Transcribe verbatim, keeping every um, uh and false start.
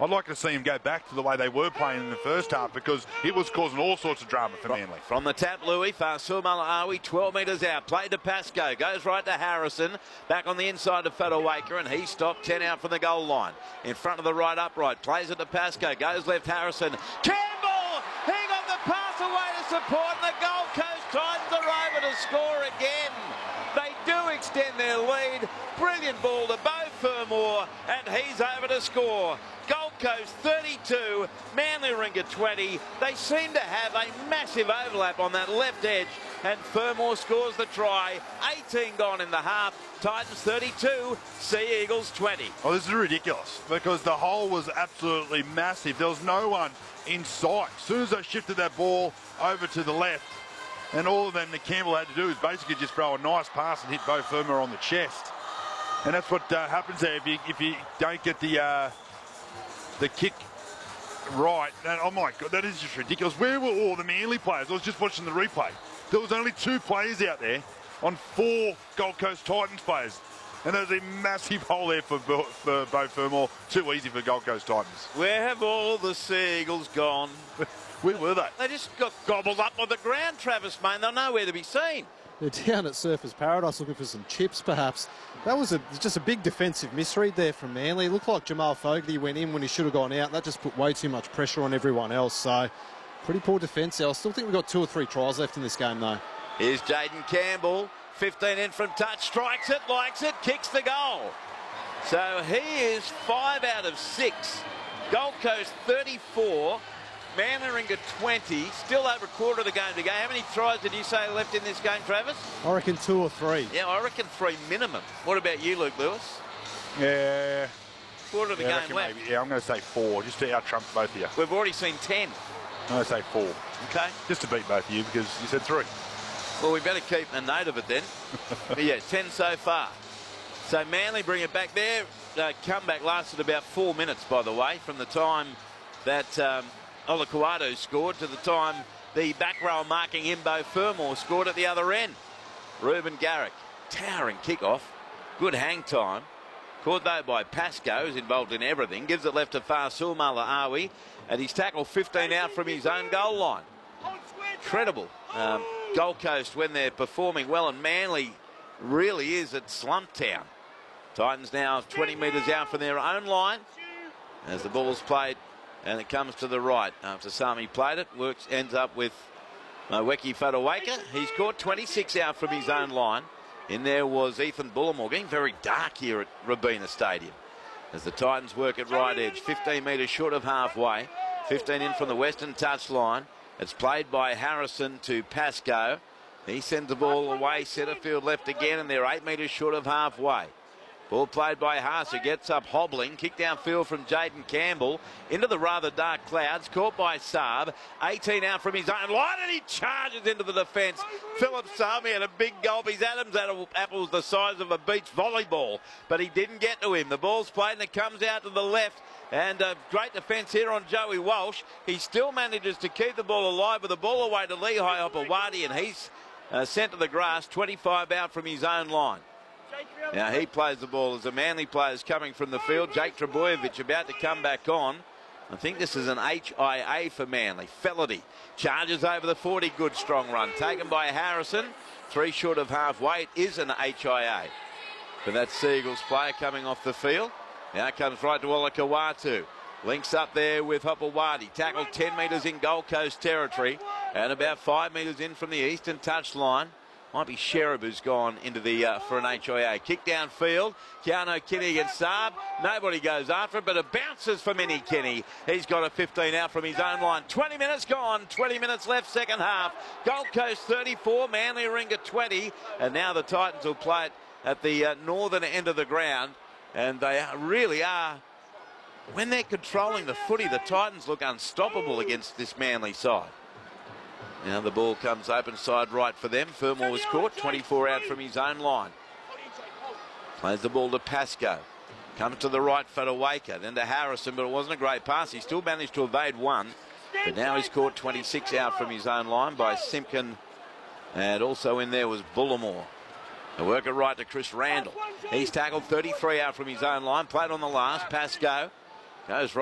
I'd like to see him go back to the way they were playing in the first half, because it was causing all sorts of drama for from, Manly. From the tap, Louis, Fasul Malaawi, twelve metres out, played to Pascoe, goes right to Harrison, back on the inside to Fodawaker, and he stopped ten out from the goal line. In front of the right upright, plays it to Pascoe, goes left Harrison. Campbell, he got the pass away to support, and the Gold Coast Titans are over to score again. They do extend their lead. Brilliant ball to Beau Fermor, and he's over to score. Gold Coast thirty-two, Manly Ringer twenty. They seem to have a massive overlap on that left edge, and Fermor scores the try. eighteen gone in the half. Titans thirty-two, Sea Eagles twenty. Oh, this is ridiculous, because the hole was absolutely massive. There was no one in sight. As soon as they shifted that ball over to the left, and all of them that Campbell had to do is basically just throw a nice pass and hit Beau Fermor on the chest. And that's what uh, happens there if you, if you don't get the uh, the kick right. And, oh my God, that is just ridiculous. Where were all the Manly players? I was just watching the replay. There was only two players out there on four Gold Coast Titans players. And there's a massive hole there for, for Beau Fermor. Too easy for Gold Coast Titans. Where have all the Sea Eagles gone? Where were they? They just got gobbled up on the ground, Travis, mate. They're nowhere to be seen. They're down at Surfers Paradise looking for some chips, perhaps. That was a, just a big defensive misread there from Manly. It looked like Jamal Fogarty went in when he should have gone out. That just put way too much pressure on everyone else. So, pretty poor defence there. I still think we've got two or three tries left in this game, though. Here's Jaden Campbell. fifteen in from touch. Strikes it, likes it, kicks the goal. So, he is five out of six. Gold Coast thirty-four. Manly Ringer twenty, still over a quarter of the game to go. How many tries did you say left in this game, Travis? I reckon two or three. Yeah, I reckon three minimum. What about you, Luke Lewis? Yeah. Quarter of the yeah, game left. Maybe. Yeah, I'm going to say four, just to out-trump both of you. We've already seen ten. I'm going to say four. Okay. Just to beat both of you, because you said three. Well, we better keep a note of it then. But yeah, ten so far. So Manly bring it back there. Uh, comeback lasted about four minutes, by the way, from the time that um, Olakuato scored to the time the back row marking him, Beau Fermor, scored at the other end. Reuben Garrick, towering kickoff, good hang time. Caught though by Pascoe, who's involved in everything. Gives it left to Fasul Malaawi, and he's tackled fifteen out from his own goal line. Incredible. Um, Gold Coast, when they're performing well, and Manly really is at slump town. Titans now twenty metres out from their own line as the ball's played. And it comes to the right after Sami played it. Works, ends up with Mweki Fodawaker. He's caught twenty-six out from his own line. In there was Ethan Bullimore. Getting very dark here at Robina Stadium as the Titans work at right edge. fifteen metres short of halfway. fifteen in from the western touchline. It's played by Harrison to Pascoe. He sends the ball away. Centre field left again, and they're eight metres short of halfway. Ball played by Haas, who gets up hobbling. Kick downfield from Jaden Campbell into the rather dark clouds. Caught by Saab. eighteen out from his own line, and he charges into the defence. Philip Saab had a big gulp. His Adam's apple's the size of a beach volleyball, but he didn't get to him. The ball's played, and it comes out to the left. And a great defence here on Joey Walsh. He still manages to keep the ball alive with the ball away to Lehigh Opawati, and he's uh, sent to the grass, twenty-five out from his own line. Now he plays the ball as the Manly players coming from the field. Jake Trebojevic about to come back on. I think this is an H I A for Manly. Felity charges over the forty. Good strong run. Taken by Harrison. Three short of halfway. It is an H I A. But that Sea Eagles player coming off the field. Now comes right to Olakau'atu. Links up there with Hopewadi. Tackled ten metres in Gold Coast territory. And about five metres in from the eastern touch line. Might be Sherab who's gone into the uh, for an H I A. Kick downfield. Keanu Kinney against Saab. Nobody goes after it, but it bounces for Minnie Kinney. He's got a fifteen out from his own line. twenty minutes gone. twenty minutes left, second half. Gold Coast thirty-four, Manly Ringer twenty. And now the Titans will play it at the uh, northern end of the ground. And they are, really are, when they're controlling the footy, the Titans look unstoppable against this Manly side. Now the ball comes open side right for them. Fermor was caught, twenty-four out from his own line. Plays the ball to Pascoe. Comes to the right for Fodawaker, then to Harrison, but it wasn't a great pass. He still managed to evade one. But now he's caught twenty-six out from his own line by Simpkin. And also in there was Bullimore. A work it right to Chris Randall. He's tackled thirty-three out from his own line. Played on the last. Pascoe goes right.